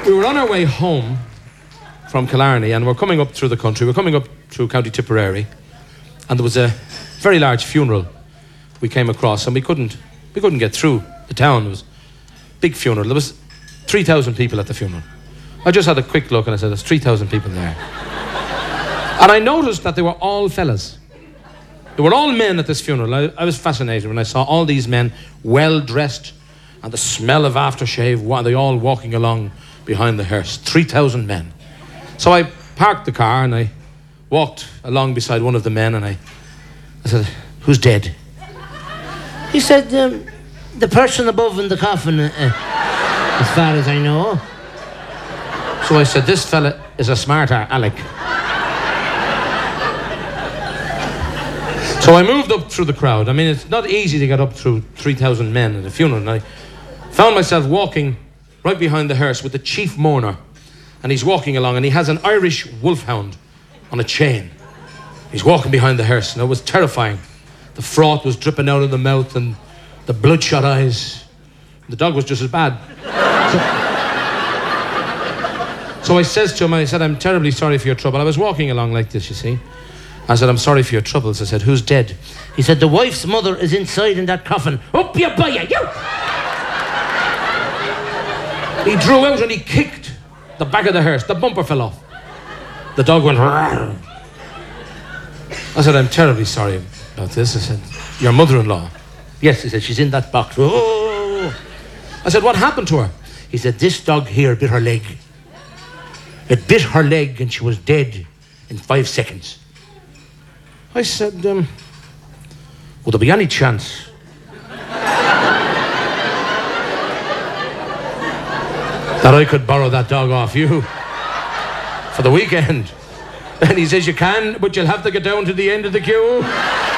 We were on our way home from Killarney, and we're coming up through the country. We're coming up through County Tipperary, and there was a very large funeral we came across, and we couldn't get through the town. It was a big funeral. There was 3,000 people at the funeral. I just had a quick look and I said, there's 3,000 people there. And I noticed that they were all fellas. They were all men at this funeral. I was fascinated when I saw all these men well dressed and the smell of aftershave, they all walking along behind the hearse. 3,000 men. So I parked the car and I walked along beside one of the men and I said, who's dead? He said, the person above in the coffin, as far as I know. So I said, this fella is a smarter Alec. So I moved up through the crowd. I mean, it's not easy to get up through 3,000 men at a funeral. And I found myself walking right behind the hearse with the chief mourner. And he's walking along and he has an Irish wolfhound on a chain. He's walking behind the hearse and it was terrifying. The froth was dripping out of the mouth and the bloodshot eyes. The dog was just as bad. So I says to him, I said, I'm terribly sorry for your trouble. I was walking along like this, you see. I said, I'm sorry for your troubles. I said, who's dead? He said, the wife's mother is inside in that coffin. Up you by you! He drew out and he kicked the back of the hearse. The bumper fell off. The dog went... Rawr. I said, I'm terribly sorry about this. I said, your mother-in-law? Yes, he said, she's in that box. Oh. I said, what happened to her? He said, this dog here bit her leg. It bit her leg and she was dead in 5 seconds. I said, would there be any chance that I could borrow that dog off you for the weekend? And he says, you can, but you'll have to get down to the end of the queue.